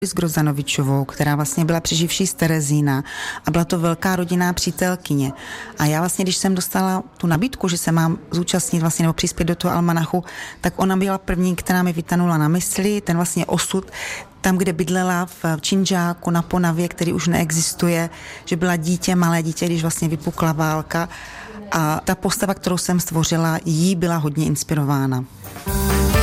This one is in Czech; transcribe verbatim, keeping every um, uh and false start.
s Grozanovičovou, která vlastně byla přeživší z Terezína a byla to velká rodinná přítelkyně. A já vlastně, když jsem dostala tu nabídku, že se mám zúčastnit vlastně nebo přispět do toho almanachu, tak ona byla první, která mi vytanula na mysli, ten vlastně osud, tam, kde bydlela v Činžáku na Ponavě, který už neexistuje, že byla dítě, malé dítě, když vlastně vypukla válka. A ta postava, kterou jsem stvořila, jí byla hodně inspirována.